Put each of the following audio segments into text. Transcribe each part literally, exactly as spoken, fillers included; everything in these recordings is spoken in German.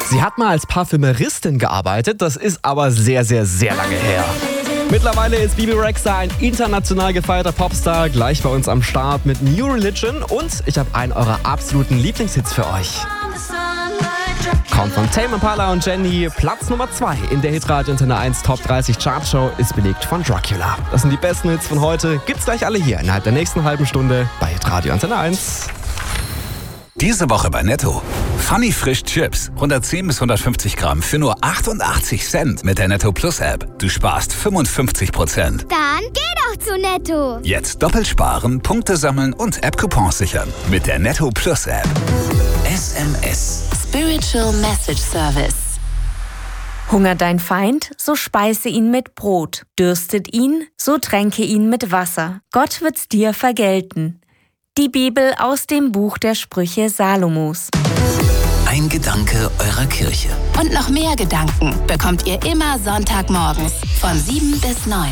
Sie hat mal als Parfümeristin gearbeitet, das ist aber sehr, sehr, sehr lange her. Mittlerweile ist Bebe Rexha ein international gefeierter Popstar, gleich bei uns am Start mit New Religion und ich habe einen eurer absoluten Lieblingshits für euch. Kommt von Tame Impala und Jenny, Platz Nummer zwei in der Hitradio Antenne eins Top dreißig Chartshow ist belegt von Dracula. Das sind die besten Hits von heute, gibt's gleich alle hier innerhalb der nächsten halben Stunde bei Hitradio Antenne eins. Diese Woche bei Netto. Funny Frisch Chips. hundertzehn bis hundertfünfzig Gramm für nur achtundachtzig Cent mit der Netto Plus App. Du sparst fünfundfünfzig Prozent. Dann geh doch zu Netto. Jetzt doppelt sparen, Punkte sammeln und App-Coupons sichern. Mit der Netto Plus App. S M S. Spiritual Message Service. Hungert dein Feind, so speise ihn mit Brot. Dürstet ihn, so tränke ihn mit Wasser. Gott wird's dir vergelten. Die Bibel aus dem Buch der Sprüche Salomos. Ein Gedanke eurer Kirche. Und noch mehr Gedanken bekommt ihr immer Sonntagmorgens von sieben bis neun.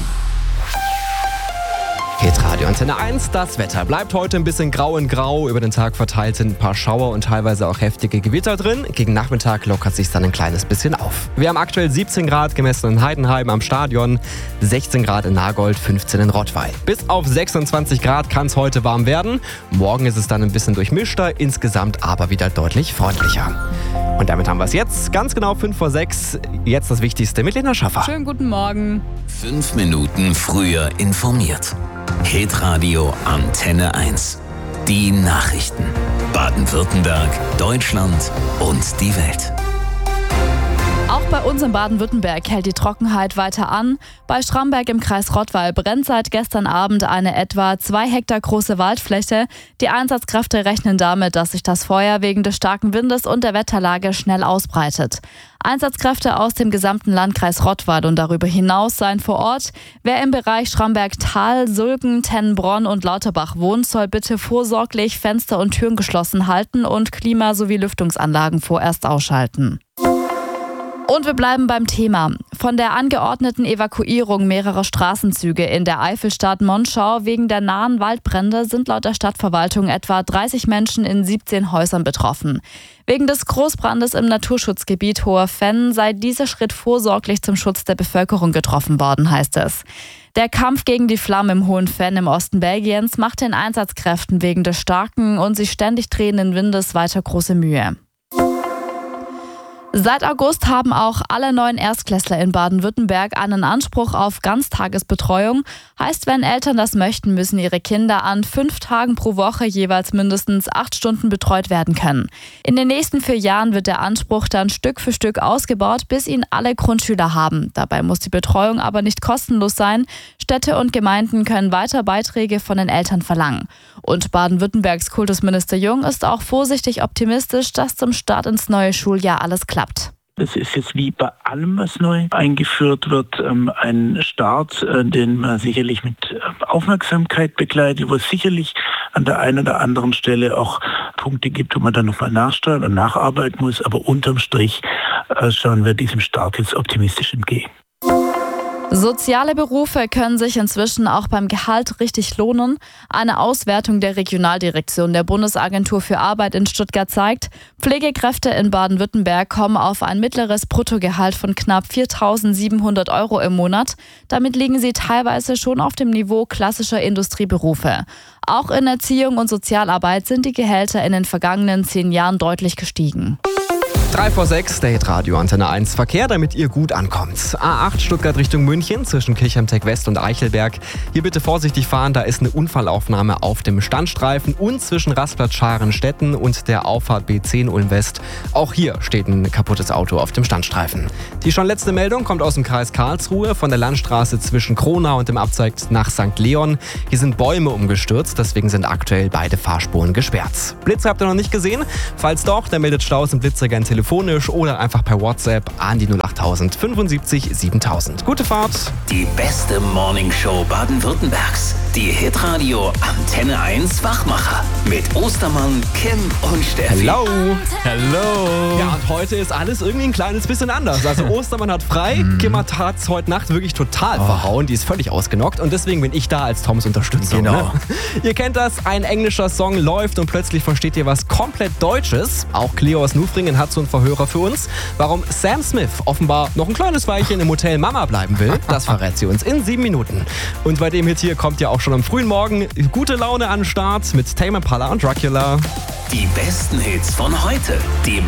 Hitradio Antenne eins, das Wetter bleibt heute ein bisschen grau in grau. Über den Tag verteilt sind ein paar Schauer und teilweise auch heftige Gewitter drin. Gegen Nachmittag lockert sich dann ein kleines bisschen auf. Wir haben aktuell siebzehn Grad gemessen in Heidenheim am Stadion, sechzehn Grad in Nagold, fünfzehn in Rottweil. Bis auf sechsundzwanzig Grad kann es heute warm werden. Morgen ist es dann ein bisschen durchmischter, insgesamt aber wieder deutlich freundlicher. Und damit haben wir es jetzt, ganz genau fünf vor sechs. Jetzt das Wichtigste mit Lena Schaffer. Schönen guten Morgen. Fünf Minuten früher informiert. Hitradio Antenne eins. Die Nachrichten. Baden-Württemberg, Deutschland und die Welt. Auch bei uns in Baden-Württemberg hält die Trockenheit weiter an. Bei Schramberg im Kreis Rottweil brennt seit gestern Abend eine etwa zwei Hektar große Waldfläche. Die Einsatzkräfte rechnen damit, dass sich das Feuer wegen des starken Windes und der Wetterlage schnell ausbreitet. Einsatzkräfte aus dem gesamten Landkreis Rottweil und darüber hinaus seien vor Ort. Wer im Bereich Schramberg-Tal, Sulgen, Tennenbronn und Lauterbach wohnt, soll bitte vorsorglich Fenster und Türen geschlossen halten und Klima- sowie Lüftungsanlagen vorerst ausschalten. Und wir bleiben beim Thema. Von der angeordneten Evakuierung mehrerer Straßenzüge in der Eifelstadt Monschau wegen der nahen Waldbrände sind laut der Stadtverwaltung etwa dreißig Menschen in siebzehn Häusern betroffen. Wegen des Großbrandes im Naturschutzgebiet Hoher Fenn sei dieser Schritt vorsorglich zum Schutz der Bevölkerung getroffen worden, heißt es. Der Kampf gegen die Flammen im Hohen Fenn im Osten Belgiens macht den Einsatzkräften wegen des starken und sich ständig drehenden Windes weiter große Mühe. Seit August haben auch alle neuen Erstklässler in Baden-Württemberg einen Anspruch auf Ganztagesbetreuung. Heißt, wenn Eltern das möchten, müssen ihre Kinder an fünf Tagen pro Woche jeweils mindestens acht Stunden betreut werden können. In den nächsten vier Jahren wird der Anspruch dann Stück für Stück ausgebaut, bis ihn alle Grundschüler haben. Dabei muss die Betreuung aber nicht kostenlos sein. Städte und Gemeinden können weiter Beiträge von den Eltern verlangen. Und Baden-Württembergs Kultusminister Jung ist auch vorsichtig optimistisch, dass zum Start ins neue Schuljahr alles klappt. Das ist jetzt wie bei allem, was neu eingeführt wird, ein Start, den man sicherlich mit Aufmerksamkeit begleitet, wo es sicherlich an der einen oder anderen Stelle auch Punkte gibt, wo man dann nochmal nachsteuern und nacharbeiten muss. Aber unterm Strich schauen wir diesem Start jetzt optimistisch entgegen. Soziale Berufe können sich inzwischen auch beim Gehalt richtig lohnen. Eine Auswertung der Regionaldirektion der Bundesagentur für Arbeit in Stuttgart zeigt, Pflegekräfte in Baden-Württemberg kommen auf ein mittleres Bruttogehalt von knapp viertausendsiebenhundert Euro im Monat. Damit liegen sie teilweise schon auf dem Niveau klassischer Industrieberufe. Auch in Erziehung und Sozialarbeit sind die Gehälter in den vergangenen zehn Jahren deutlich gestiegen. drei vor sechs, der Hitradio Antenne eins Verkehr, damit ihr gut ankommt. A acht Stuttgart Richtung München zwischen Kirchheim-Tech West und Eichelberg. Hier bitte vorsichtig fahren, da ist eine Unfallaufnahme auf dem Standstreifen und zwischen Rastplatz Scharenstetten und der Auffahrt B zehn Ulm West. Auch hier steht ein kaputtes Auto auf dem Standstreifen. Die schon letzte Meldung kommt aus dem Kreis Karlsruhe von der Landstraße zwischen Kronau und dem Abzweig nach Sankt Leon. Hier sind Bäume umgestürzt, deswegen sind aktuell beide Fahrspuren gesperrt. Blitzer habt ihr noch nicht gesehen? Falls doch, dann meldet Staus im Blitzträger telefonisch oder einfach per WhatsApp an die null achttausend fünfundsiebzig siebentausend. Gute Fahrt! Die beste Morningshow Baden-Württembergs. Die Hitradio Antenne eins Wachmacher. Mit Ostermann, Kim und Steffi. Hello! Hello! Ja, und heute ist alles irgendwie ein kleines bisschen anders. Also Ostermann hat frei, mm. Kim hat es heute Nacht wirklich total oh. verhauen. Die ist völlig ausgenockt und deswegen bin ich da als Toms Unterstützung. Genau. Ne? Ihr kennt das, ein englischer Song läuft und plötzlich versteht ihr was komplett Deutsches. Auch Cleo aus Nufringen hat so Hintergrundverhörer für uns. Warum Sam Smith offenbar noch ein kleines Weilchen im Hotel Mama bleiben will, das verrät sie uns in sieben Minuten. Und bei dem Hit hier kommt ja auch schon am frühen Morgen gute Laune an den Start mit Tame Impala und Dracula. Die besten Hits von heute. Die